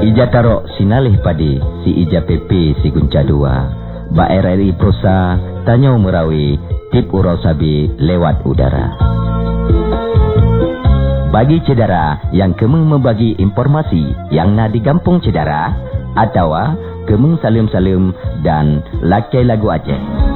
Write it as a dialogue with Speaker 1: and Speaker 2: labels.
Speaker 1: Ija tarok sinalih padi si ija PP si gunca dua. Ba RRI Prosa tanyau merawi tip urau sabi lewat udara. Bagi cedera yang kemeng membagi informasi yang na digampung cedera atau kemeng salim-salim dan lakai lagu Aceh.